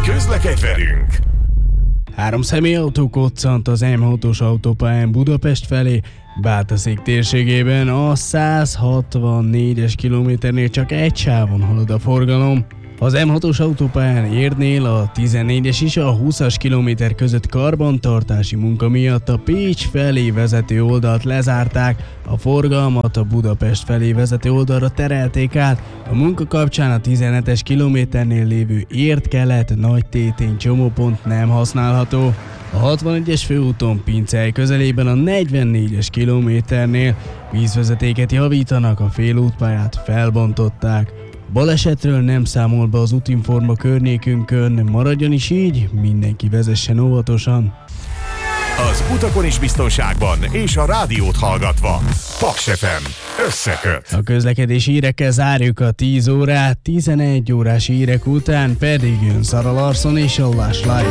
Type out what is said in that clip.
Közlekedj velünk! 3 személyautó koccant az M6-os autópályán Budapest felé, Bátaszék térségében a 164-es kilométernél csak egy sávon halad a forgalom. Az M6-os autópályán Érdnél a 14-es és a 20-as kilométer között karbantartási munka miatt a Pécs felé vezető oldalt lezárták, a forgalmat a Budapest felé vezető oldalra terelték át. A munka kapcsán a 17-es kilométernél lévő Érd-Kelet Nagytétény csomópont nem használható. A 61-es főúton Pincehely közelében a 44-es kilométernél vízvezetéket javítanak, a félútpályát felbontották. Balesetről nem számol be az Útinforma környékünkön, maradjon is így, mindenki vezessen óvatosan. Az utakon is biztonságban és a rádiót hallgatva. Paks FM összeköt. A közlekedési hírekkel zárjuk a 10 órát, 11 órás hírek után pedig jön Sara Larsson és a Lush Life.